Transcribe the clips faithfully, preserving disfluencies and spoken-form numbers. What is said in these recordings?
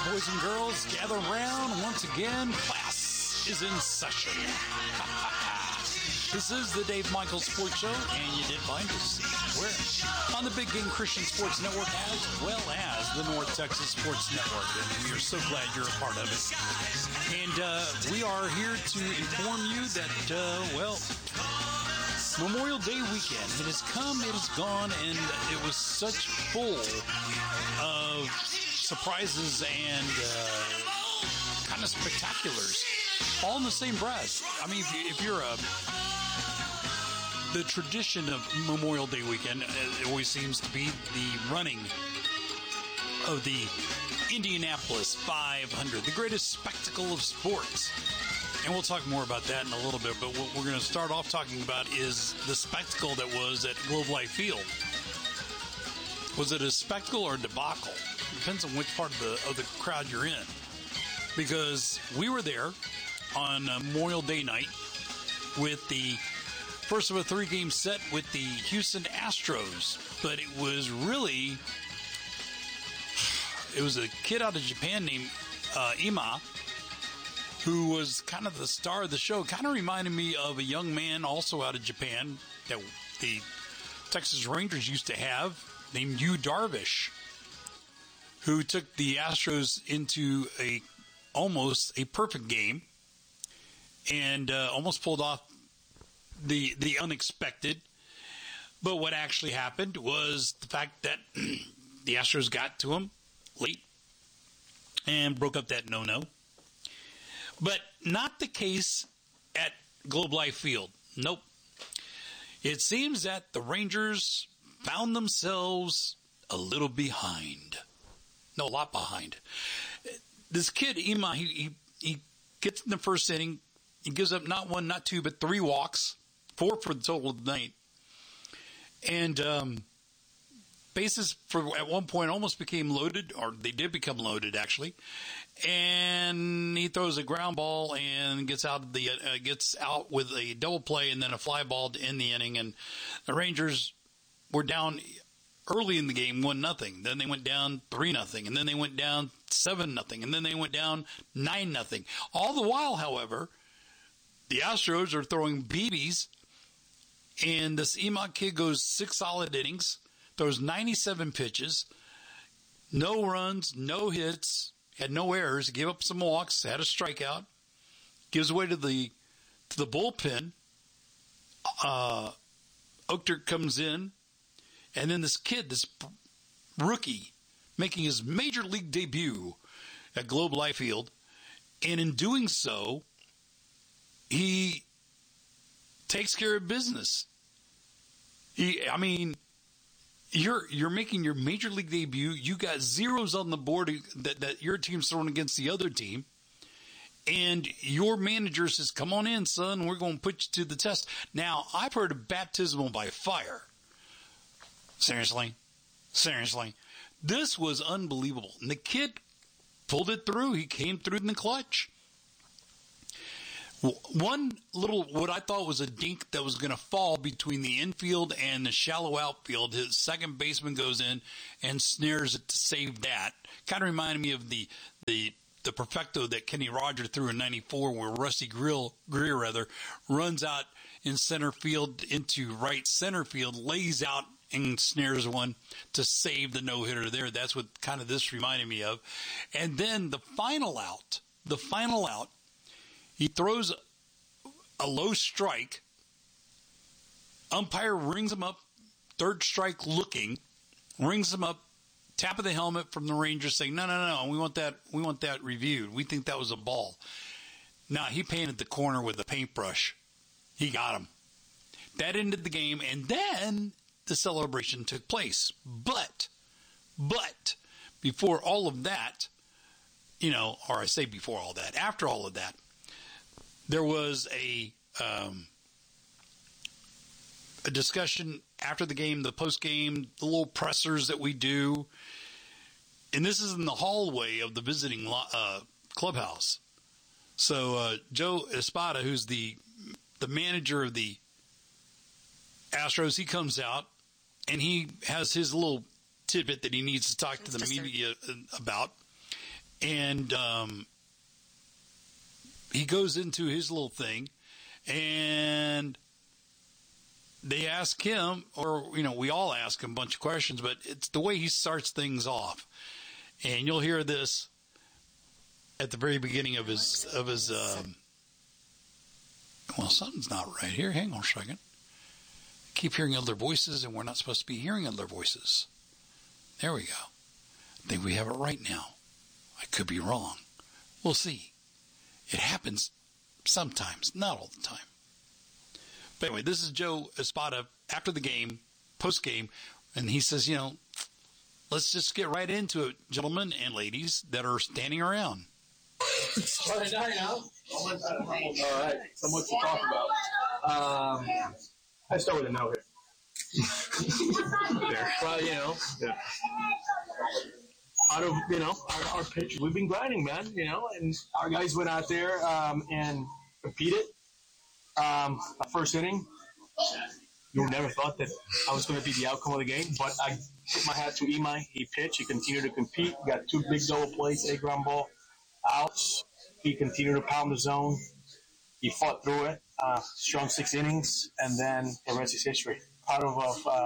boys and girls, gather round once again. Class is in session. This is the Dave Michaels Sports Show, and you did find us where? On the Big Game Christian Sports Network, as well as the North Texas Sports Network. And we are so glad you're a part of it. And uh, we are here to inform you that, uh, well, Memorial Day weekend, it has come, it has gone, and it was such full of surprises and uh, kind of spectaculars, all in the same breath. I mean, if, you, if you're a... The tradition of Memorial Day weekend, it always seems to be the running of the Indianapolis five hundred, the greatest spectacle of sports. And we'll talk more about that in a little bit, but what we're going to start off talking about is the spectacle that was at Globe Life Field. Was it a spectacle or a debacle? Depends on which part of the, of the crowd you're in. Because we were there on Memorial Day night with the first of a three-game set with the Houston Astros, but it was really, it was a kid out of Japan named uh, Ima, who was kind of the star of the show. Kind of reminded me of a young man also out of Japan that the Texas Rangers used to have named Yu Darvish, who took the Astros into a almost a perfect game and uh, almost pulled off the the unexpected. But what actually happened was the fact that the Astros got to him late and broke up that no-no. But not the case at Globe Life Field. Nope. It seems that the Rangers found themselves a little behind. No, a lot behind. This kid, Ima, he, he, he gets in the first inning. He gives up not one, not two, but three walks. Four for the total of the night. And um, bases for at one point almost became loaded, or they did become loaded actually. And he throws a ground ball and gets out of the uh, gets out with a double play and then a fly ball to end the inning. And the Rangers were down early in the game, one nothing. Then they went down three nothing, and then they went down seven nothing, and then they went down nine nothing. All the while, however, the Astros are throwing B Bs. And this Emot kid goes six solid innings, throws ninety-seven pitches, no runs, no hits, had no errors, gave up some walks, had a strikeout, gives away to the to the bullpen. Uh, Oakter comes in, and then this kid, this rookie, making his major league debut at Globe Life Field, and in doing so, he takes care of business. He, I mean, you're you're making your major league debut. You got zeros on the board that, that your team's throwing against the other team. And your manager says, come on in, son. We're going to put you to the test. Now, I've heard of baptismal by fire. Seriously? Seriously? This was unbelievable. And the kid pulled it through. He came through in the clutch. One little, what I thought was a dink that was going to fall between the infield and the shallow outfield. His second baseman goes in and snares it to save that. Kind of reminded me of the the the perfecto that Kenny Rogers threw in ninety-four, where Rusty Grill, Greer rather runs out in center field into right center field, lays out and snares one to save the no hitter there. That's what kind of this reminded me of. And then the final out, the final out. He throws a low strike. Umpire rings him up, third strike looking, rings him up, tap of the helmet from the Rangers saying, no, no, no, we want that, we want that reviewed. We think that was a ball. Now, he painted the corner with a paintbrush. He got him. That ended the game, and then the celebration took place. But, but, before all of that, you know, or I say before all that, after all of that, there was a um, a discussion after the game, the post game, the little pressers that we do, and this is in the hallway of the visiting uh, clubhouse. So uh, Joe Espada, who's the the manager of the Astros, he comes out and he has his little tidbit that he needs to talk to the media about. And um, he goes into his little thing, and they ask him, or, you know, we all ask him a bunch of questions, but it's the way he starts things off. And you'll hear this at the very beginning of his, of his, um, well, something's not right here. Hang on a second. I keep hearing other voices, and we're not supposed to be hearing other voices. There we go. I think we have it right now. I could be wrong. We'll see. It happens sometimes, not all the time. But anyway, this is Joe Espada after the game, post-game, and he says, you know, let's just get right into it, gentlemen and ladies that are standing around. Friday night, huh? All right, so much to talk about. Um, I start with a no here. There. Well, you know, yeah. Out of, you know, our, our pitch, we've been grinding, man, you know, and our guys went out there um, and competed. Um, the first inning, you never thought that I was going to be the outcome of the game, but I tip my hat to Imai. He pitched, he continued to compete, got two big double plays, a ground ball, outs. He continued to pound the zone. He fought through it, uh, strong six innings, and then the rest is history. Part of, of uh,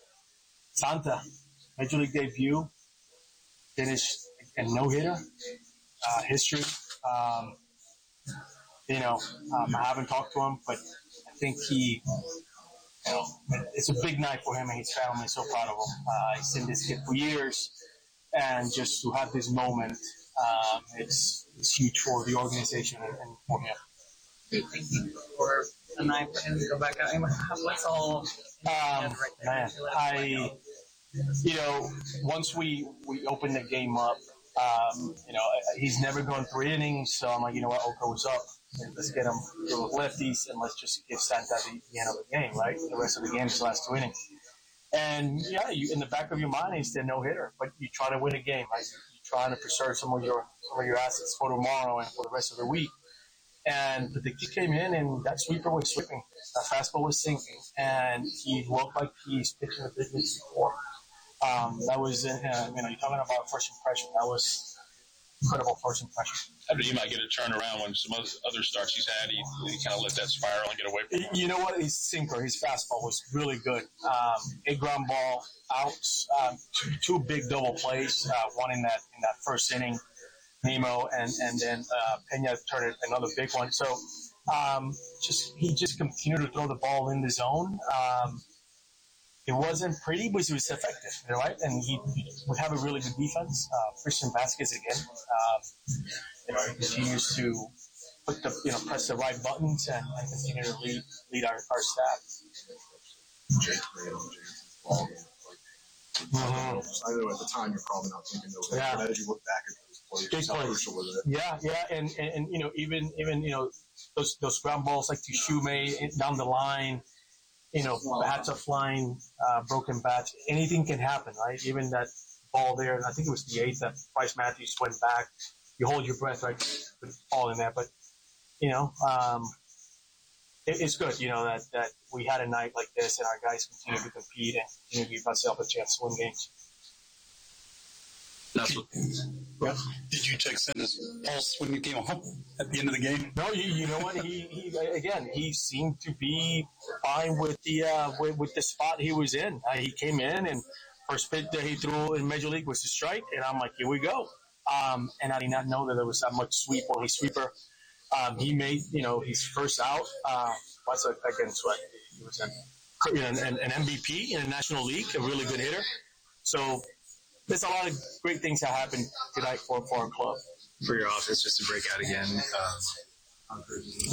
Santa, Major League debut, finished a no-hitter, uh, history. Um, you know, um, I haven't talked to him, but I think he, you know, it's a big night for him and his family. So proud of him. Uh, he's seen this kid for years, and just to have this moment, um, it's it's huge for the organization and, and for him. Thank you for a night for him to go back out. What's all? Um, man, I, you know, once we we opened the game up, um, you know, he's never gone three innings, so I'm like, you know what, Oko was up. Let's get him to the lefties, and let's just give Santa the, the end of the game, right? The rest of the game is the last two innings. And, yeah, you, in the back of your mind, he's the no-hitter, but you try to win a game, right? You're trying to preserve some of your some of your assets for tomorrow and for the rest of the week. And the kid came in, and that sweeper was sweeping. That fastball was sinking, and he looked like he's pitching the big leagues before. Um, that was, uh, you know, you're talking about first impression. That was incredible first impression. How did he might get a turnaround when some other starts he's had? He, he kind of let that spiral and get away from it. You know what? His sinker, his fastball was really good. Um, a ground ball, outs, um, two, two big double plays, uh, one in that in that first inning, Nemo, and and then uh, Pena turned it another big one. So um, just he just continued to throw the ball in the zone. Um, It wasn't pretty, but it was effective, right? And he would have a really good defense. Uh, Christian Vasquez again, um, you know, he continues to put the, you know, press the right buttons and, and continue to lead lead our, our staff. Mm-hmm. I know at the time you're probably not thinking those, yeah. But as you look back at those plays, Big how plays. crucial was it? Yeah, yeah, and, and, and you know, even even you know, those those ground balls like to Shumei down the line. You know, bats are flying, uh, broken bats. Anything can happen, right? Even that ball there, and I think it was the eighth that Bryce Matthews went back. You hold your breath, right? With ball in there, but you know, um, it, it's good. You know that that we had a night like this, and our guys continue to compete and continue to give ourselves a chance to win games. That's what, yeah. Did you check Santa's pulse when you came home at the end of the game? No, you, you know what? He, he again, he seemed to be fine with the uh, with, with the spot he was in. Uh, he came in, and first pitch that he threw in Major League was a strike, and I'm like, here we go. Um, and I did not know that there was that much sweep on his sweeper. Um, he made, you know, his first out. Uh, what's it against what? He was an, an, an M V P in the National League, a really good hitter. So. There's a lot of great things that happened tonight for, for our club. For your offense, just to break out again. Um,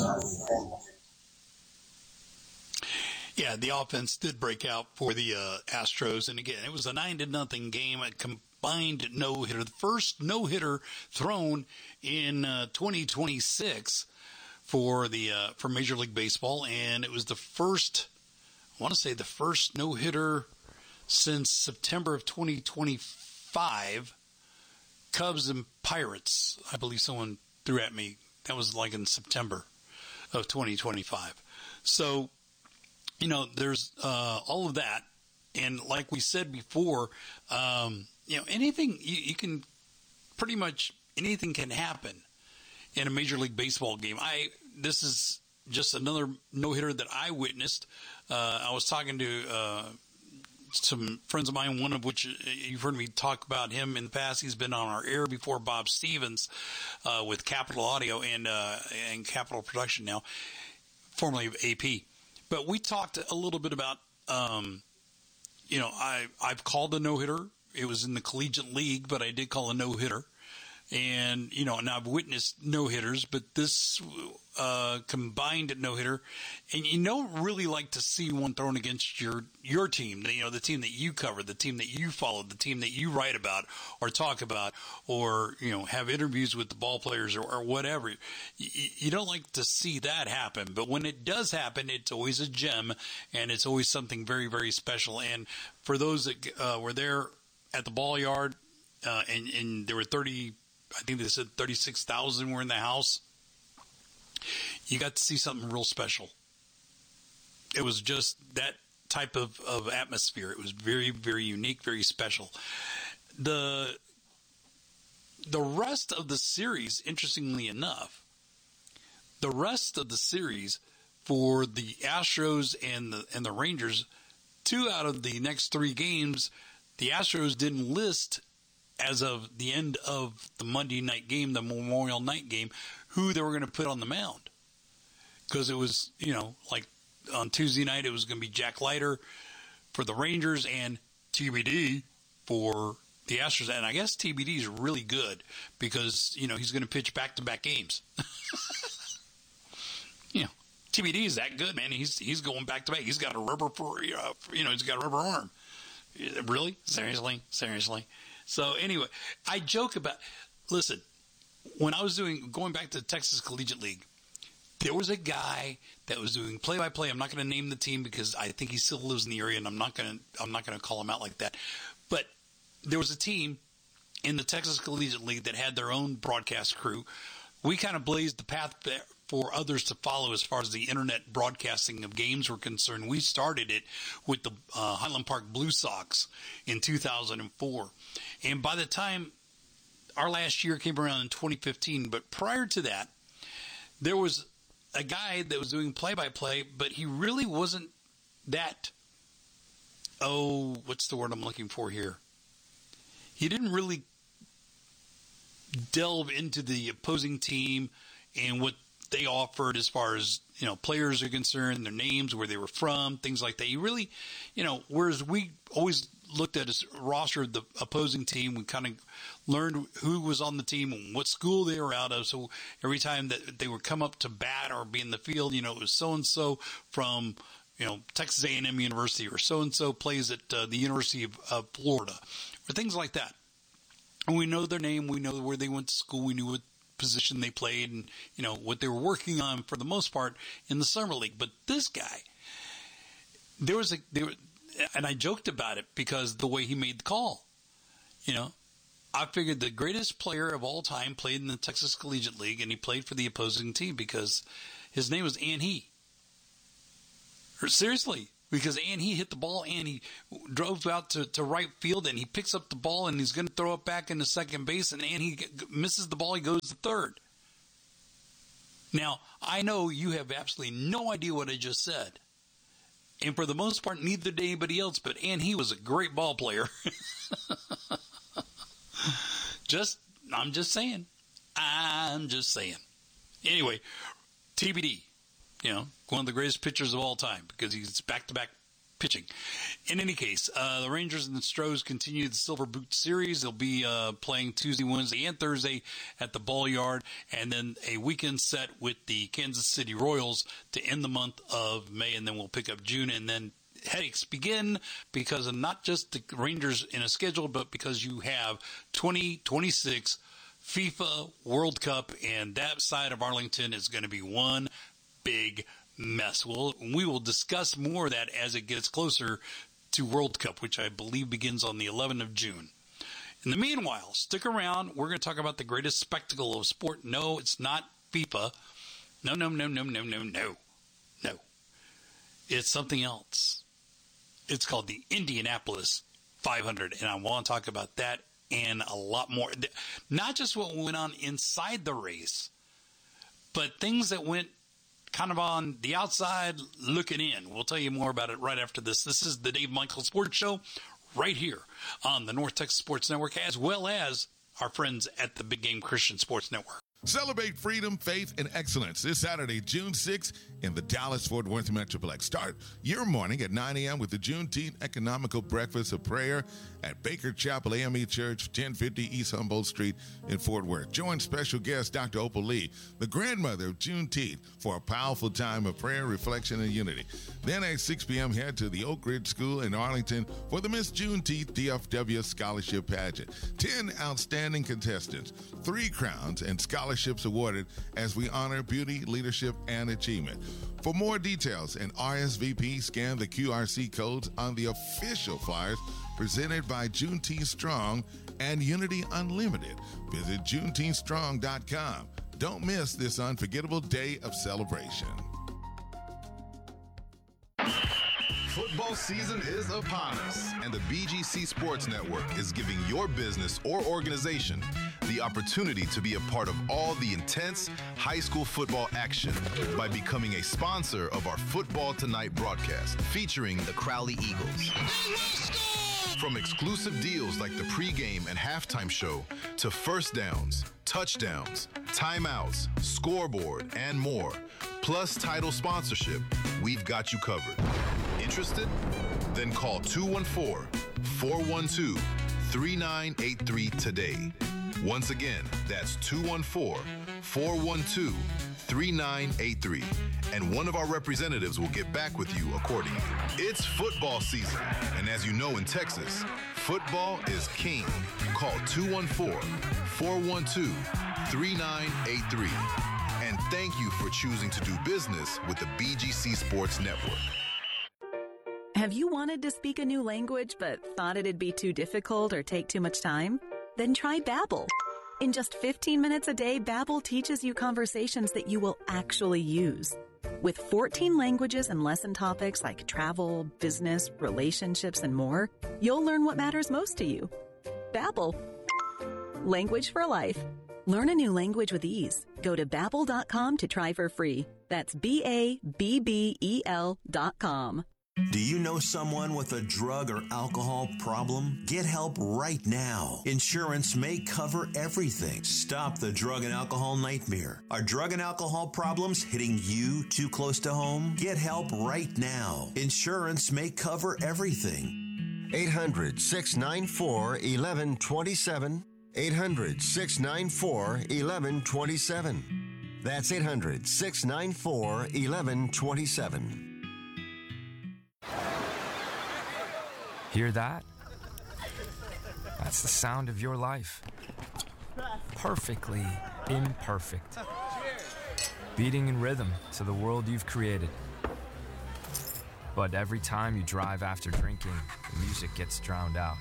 yeah, the offense did break out for the uh, Astros. And again, it was a nine to nothing game, a combined no-hitter. The first no-hitter thrown in uh, twenty twenty-six for the uh, for Major League Baseball. And it was the first, I want to say the first no-hitter since September of twenty twenty-five, Cubs and Pirates. I believe someone threw at me. That was like in September of twenty twenty-five. So, you know, there's uh, all of that. And like we said before, um, you know, anything you, you can pretty much anything can happen in a Major League Baseball game. I this is just another no-hitter that I witnessed. Uh, I was talking to uh, some friends of mine, one of which you've heard me talk about him in the past. He's been on our air before, Bob Stevens, uh, with Capital Audio and uh, and Capital Production now, formerly of A P. But we talked a little bit about, um, you know, I, I've called a no-hitter. It was in the Collegiate League, but I did call a no-hitter. And, you know, and I've witnessed no-hitters, but this uh, combined no-hitter, and you don't really like to see one thrown against your your team, you know, the team that you cover, the team that you follow, the team that you write about or talk about or, you know, have interviews with the ball players or, or whatever. You, you don't like to see that happen, but when it does happen, it's always a gem, and it's always something very, very special. And for those that uh, were there at the ball yard, uh, and, and there were thirty I think they said thirty-six thousand were in the house. You got to see something real special. It was just that type of, of atmosphere. It was very, very unique, very special. The, the rest of the series, interestingly enough, the rest of the series for the Astros and the, and the Rangers, two out of the next three games, the Astros didn't list as of the end of the Monday night game, the Memorial night game, who they were going to put on the mound. Because it was, you know, like on Tuesday night, it was going to be Jack Leiter for the Rangers and T B D for the Astros. And I guess T B D is really good because, you know, he's going to pitch back-to-back games. You know, T B D is that good, man. He's he's going back-to-back. He's got a rubber, for, you know, you know, he's got a rubber arm. Really? Seriously? Seriously? So anyway, I joke about, listen, when I was doing, going back to the Texas Collegiate League, there was a guy that was doing play-by-play. I'm not going to name the team because I think he still lives in the area, and I'm not going to, I'm not going to call him out like that. But there was a team in the Texas Collegiate League that had their own broadcast crew. We kind of blazed the path there for others to follow as far as the internet broadcasting of games were concerned. We started it with the uh, Highland Park Blue Sox in two thousand four. And by the time our last year came around in twenty fifteen, but prior to that, there was a guy that was doing play-by-play, but he really wasn't that, oh, what's the word I'm looking for here? He didn't really delve into the opposing team and what they offered as far as, you know, players are concerned, their names, where they were from, things like that. You really, you know, whereas we always looked at a roster of the opposing team, we kind of learned who was on the team and what school they were out of. So every time that they would come up to bat or be in the field, you know, it was so-and-so from, you know, Texas A and M University, or so-and-so plays at uh, the University of, of Florida, or things like that. And we know their name, we know where they went to school, we knew what position they played, and, you know, what they were working on for the most part in the summer league. But this guy, there was a, there, and I joked about it because the way he made the call, you know, I figured the greatest player of all time played in the Texas Collegiate League, and he played for the opposing team because his name was An He. Seriously, because An He hit the ball and he drove out to, to right field, and he picks up the ball and he's going to throw it back into second base, and An He misses the ball, he goes to third. Now, I know you have absolutely no idea what I just said. And for the most part, neither did anybody else, but An He was a great ball player. just, I'm just saying. I'm just saying. Anyway, T B D. You know, one of the greatest pitchers of all time because he's back-to-back pitching. In any case, uh, the Rangers and the Stros continue the Silver Boot Series. They'll be uh, playing Tuesday, Wednesday, and Thursday at the Ball Yard, and then a weekend set with the Kansas City Royals to end the month of May, and then we'll pick up June, and then headaches begin because of not just the Rangers in a schedule, but because you have twenty twenty-six FIFA World Cup, and that side of Arlington is going to be one big mess. We'll, we will discuss more of that as it gets closer to World Cup, which I believe begins on the eleventh of June. In the meanwhile, stick around. We're going to talk about the greatest spectacle of sport. No, it's not FIFA. No, no, no, no, no, no, no. No. It's something else. It's called the Indianapolis five hundred, and I want to talk about that and a lot more. Not just what went on inside the race, but things that went kind of on the outside looking in. We'll tell you more about it right after this. This is the Dave Michaels Sports Show right here on the North Texas Sports Network, as well as our friends at the Big Game Christian Sports Network. Celebrate freedom, faith, and excellence this Saturday, June sixth, in the Dallas-Fort Worth Metroplex. Start your morning at nine a.m. with the Juneteenth Economical Breakfast of Prayer at Baker Chapel A M E Church, ten fifty East Humboldt Street in Fort Worth. Join special guest Doctor Opal Lee, the grandmother of Juneteenth, for a powerful time of prayer, reflection, and unity. Then at six p.m., head to the Oak Ridge School in Arlington for the Miss Juneteenth D F W Scholarship Pageant. Ten outstanding contestants, three crowns, and scholarships Scholarships awarded as we honor beauty, leadership, and achievement. For more details and R S V P, scan the Q R C codes on the official flyers presented by Juneteenth Strong and Unity Unlimited. Visit Juneteenth Strong dot com. Don't miss this unforgettable day of celebration. Football season is upon us, and the B G C Sports Network is giving your business or organization the opportunity to be a part of all the intense high school football action by becoming a sponsor of our Football Tonight broadcast, featuring the Crowley Eagles. From exclusive deals like the pregame and halftime show to first downs, touchdowns, timeouts, scoreboard, and more, plus title sponsorship, we've got you covered. Interested? Then call two one four, four one two, three nine eight three today. Once again, that's two one four, four one two, three nine eight three, and one of our representatives will get back with you accordingly. It's football season, and as you know in Texas, football is king. Call two one four, four one two, three nine eight three. And thank you for choosing to do business with the B G C Sports Network. Have you wanted to speak a new language but thought it'd be too difficult or take too much time? Then try Babbel. In just fifteen minutes a day, Babbel teaches you conversations that you will actually use. With fourteen languages and lesson topics like travel, business, relationships, and more, you'll learn what matters most to you. Babbel. Language for life. Learn a new language with ease. Go to babbel dot com to try for free. That's B A B B E L dot com. Do you know someone with a drug or alcohol problem? Get help right now. Insurance may cover everything. Stop the drug and alcohol nightmare. Are drug and alcohol problems hitting you too close to home? Get help right now. Insurance may cover everything. eight hundred, six nine four, one one two seven. eight hundred, six nine four, one one two seven. That's eight hundred, six nine four, one one two seven. Hear that? That's the sound of your life. Perfectly imperfect. Beating in rhythm to the world you've created. But every time you drive after drinking, the music gets drowned out.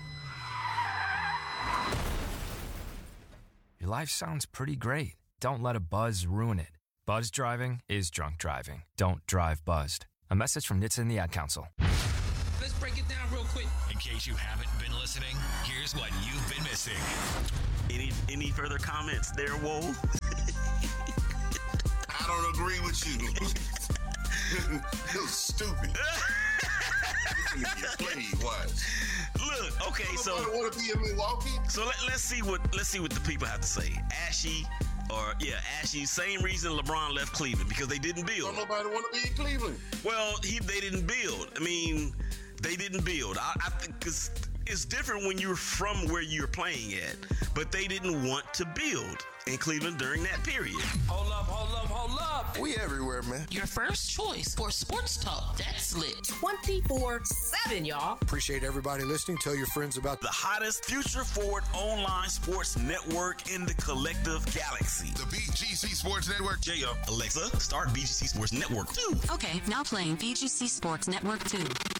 Your life sounds pretty great. Don't let a buzz ruin it. Buzz driving is drunk driving. Don't drive buzzed. A message from N H T S A and the Ad Council. Let's break it down real quick. In case you haven't been listening, here's what you've been missing. Any any further comments there, Woe? I don't agree with you. You're stupid. Look, okay, so want to be in Milwaukee. So let, let's see what let's see what the people have to say. Ashy, or yeah, Ashy. Same reason LeBron left Cleveland, because they didn't build. Don't nobody want to be in Cleveland. Well, he they didn't build. I mean, they didn't build. I, I think because it's different when you're from where you're playing at, but they didn't want to build in Cleveland during that period. Hold up, hold up, hold up. We everywhere, man. Your first choice for sports talk that's lit twenty-four seven, y'all. Appreciate everybody listening. Tell your friends about the hottest future forward online sports network in the collective galaxy. The B G C Sports Network. J Alexa, start B G C Sports Network two. Okay, now playing B G C Sports Network two.